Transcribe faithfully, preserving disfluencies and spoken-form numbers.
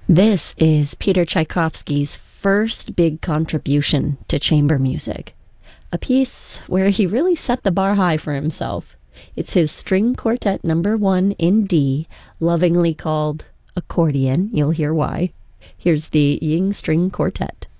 This is Peter Tchaikovsky's first big contribution to chamber music, a piece where he really set the bar high for himself. It's his string quartet number one in D, lovingly called Accordion. You'll hear why. Here's the Ying String Quartet.